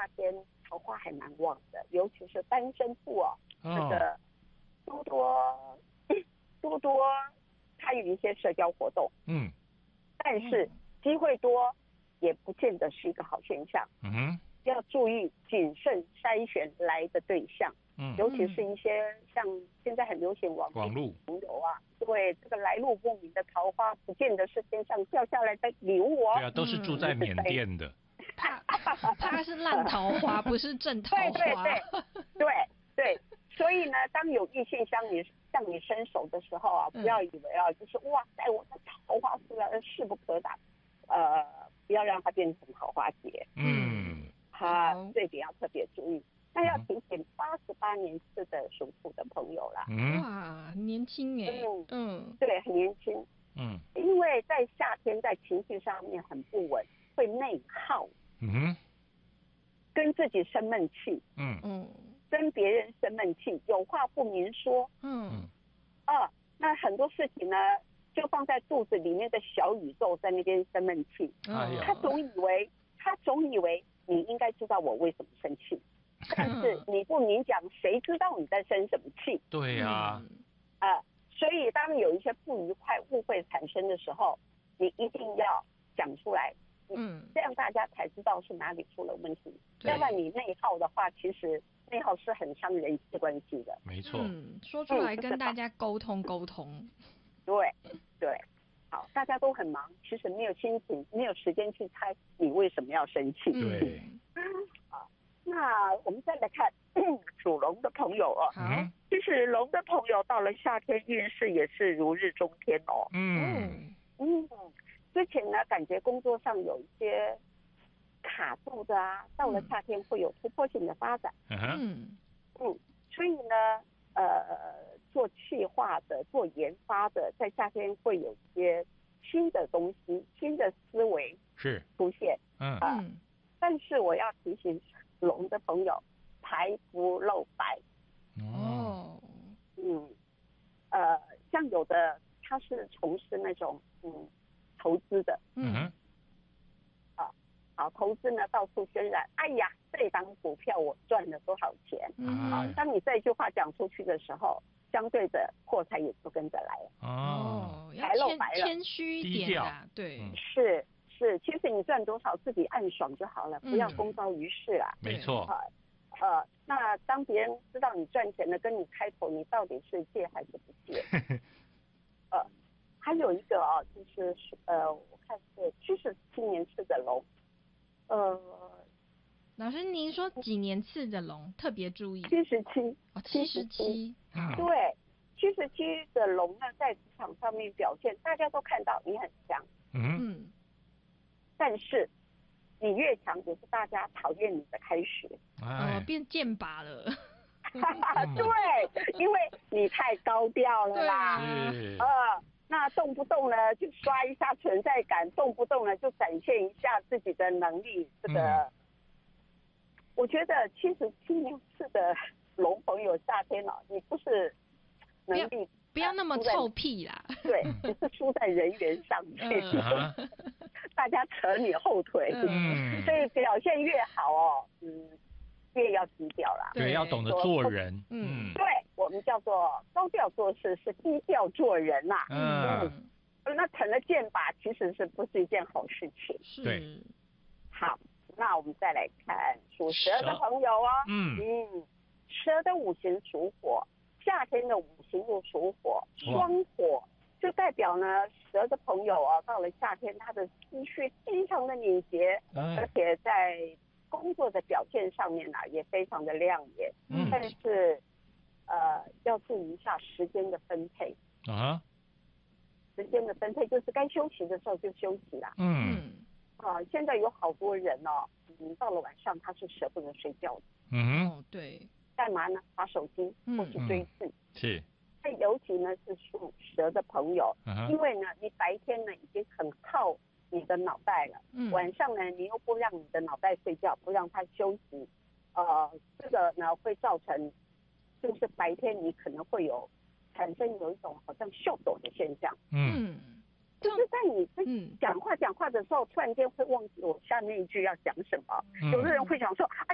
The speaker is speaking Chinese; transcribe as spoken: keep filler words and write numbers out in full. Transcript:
夏天桃花还蛮旺的，尤其是单身户哦，这个多多多多参与一些社交活动，嗯，但是机会多也不见得是一个好现象，嗯哼，要注意谨慎筛选来的对象，嗯，尤其是一些像现在很流行网网络朋友啊，对这个来路不明的桃花，不见得是天上掉下来的礼物哦， 对啊，都是住在缅甸的， 他他是烂桃花，不是正桃花， 对对对对对，所以呢，当有异性向你向你伸手的时候啊，不要以为啊，就是哇塞，我的桃花是势不可挡，呃，不要让它变成桃花劫，嗯，他这一点要特别注意。那要提醒八十八年次的属兔的朋友啦， 嗯、哇，年轻哎，嗯嗯，对，很年轻，嗯，因为在夏天在情绪上面很不稳，会内耗，嗯，跟自己生闷气，嗯嗯，跟别人生闷气，有话不明说，嗯，啊，那很多事情呢，就放在肚子里面的小宇宙在那边生闷气，哎呀，他总以为他总以为你应该知道我为什么生气。但是你不明讲，谁知道你在生什么气？ 对呀、啊， 啊、呃，所以当有一些不愉快、误会产生的时候，你一定要讲出来，嗯，这样大家才知道是哪里出了问题。要不然你内耗的话，其实内耗是很伤人际关系的。 没错， 嗯，说出来跟大家沟通沟通。 对对，好，大家都很忙，其实没有心情，没有时间去猜你为什么要生气。 对， 啊。那我们再来看属龙的朋友哦， 嗯， 其实龙的朋友到了夏天运势也是如日中天哦。嗯嗯，之前呢感觉工作上有一些卡住的啊，到了夏天会有突破性的发展。嗯嗯，所以呢，呃，做企划的、做研发的，在夏天会有一些新的东西、新的思维是出现。 嗯啊、呃，但是我要提醒龙的朋友，财不露白。 哦， 嗯，呃，像有的他是从事那种嗯投资的，嗯，啊，好，投资呢到处渲染，哎呀，这档股票我赚了多少钱？嗯，好，当你这句话讲出去的时候，相对的破财也就跟着来了。 哦， 财露白了， 谦虚一点的，对， 嗯、是。是，其实你赚多少自己暗爽就好了，不要公招于世啦。 没错。 呃，那当别人知道你赚钱了，跟你开口，你到底是借还是不借？呃，还有一个啊，就是呃，我看是七十七年次的龙，呃， 老师您说几年次的龙特别注意？ 七十七， 哦，七十七， 对，七十七的龙呢，在职场上面表现，大家都看到你很强，嗯。但是你越强，也是大家讨厌你的开始。 哦，变剑拔了。 对，因为你太高调了啦。 是。 呃，那动不动呢就刷一下存在感，动不动呢就展现一下自己的能力。这个，嗯、我觉得七十七年次的龙朋友，夏天了、啊，你不是能力。 不要那么臭屁啦！ 对，只是输在人缘上面，嗯、大家扯你后腿，嗯、所以表现越好哦，嗯，越要低调啦。 对，要懂得做人。 嗯，对，我们叫做高调做事，是低调做人呐、啊。嗯，嗯那成了剑拔，其实是不是一件好事情？ 对。 好，那我们再来看属蛇的朋友哦。嗯嗯，蛇的五行属火。夏天的五行又属火，双火就代表呢，蛇的朋友啊，到了夏天，他的思绪非常的敏捷，哎、而且在工作的表现上面呢、啊，也非常的亮眼。嗯，但是呃，要注意一下时间的分配啊，时间的分配就是该休息的时候就休息啦。嗯，啊，现在有好多人哦，嗯，到了晚上他是舍不得睡觉的。 嗯，哦，对。 干嘛呢？滑手机或是追剧、嗯。 是。 那尤其呢是属蛇的朋友，嗯、因为呢你白天呢已经很耗你的脑袋了，嗯、晚上呢你又不让你的脑袋睡觉，不让它休息，呃，这个呢会造成，就是白天你可能会有产生有一种好像秀抖的现象。嗯。就是在你讲话讲话的时候，突然间会忘记我下面一句要讲什么。嗯、有的人会想说。